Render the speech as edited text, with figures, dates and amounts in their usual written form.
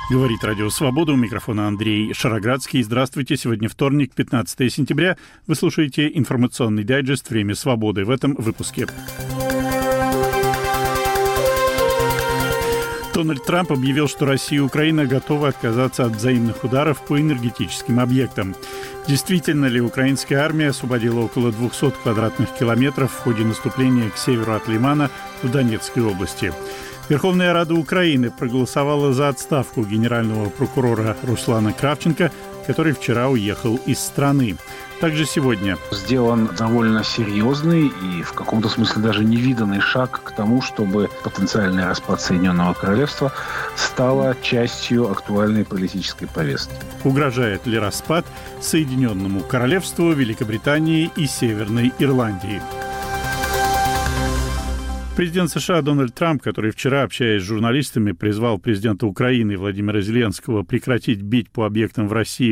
Говорит Радио Свобода, у микрофона Андрей Шароградский. Здравствуйте, сегодня вторник, 15 сентября. Вы слушаете информационный дайджест «Время свободы» в этом выпуске. Дональд Трамп объявил, что Россия и Украина готовы отказаться от взаимных ударов по энергетическим объектам. Действительно ли украинская армия освободила около 200 квадратных километров в ходе наступления к северу от Лимана в Донецкой области? Верховная Рада Украины проголосовала за отставку генерального прокурора Руслана Кравченко, который вчера уехал из страны. Также сегодня сделан довольно серьезный и в каком-то смысле даже невиданный шаг к тому, чтобы потенциальный распад Соединенного Королевства стала частью актуальной политической повестки. Угрожает ли распад Соединенному Королевству, Великобритании и Северной Ирландии? Президент США Дональд Трамп, который вчера, общаясь с журналистами, призвал президента Украины Владимира Зеленского прекратить бить по объектам в России